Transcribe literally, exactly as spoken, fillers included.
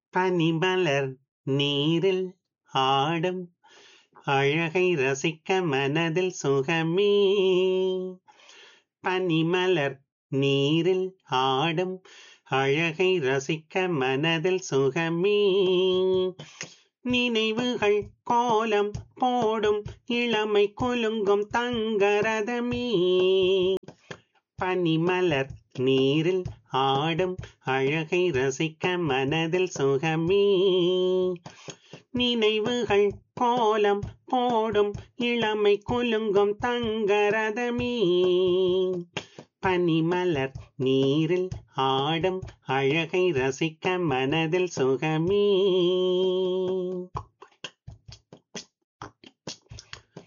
பனிமலர் நீரில் ஆடும் அழகை ரசிக்க மனதில் சுகமே. பனிமலர் நீரில் ஆடும் அழகை ரசிக்க மனதில் சுகமே. நினைவுகள் கோலம் போடும் இளமை குலுங்கும் தங்கரதமே. பனிமலர் நீரில் ஆடும் அழகை ரசிக்க மனதில் சுகமே. நினைவுகள் கோலம் போடும் இளமை குலுங்கும் தங்கரதமே. பனிமலர் நீரில் ஆடும் அழகை ரசிக்க மனதில் சுகமே.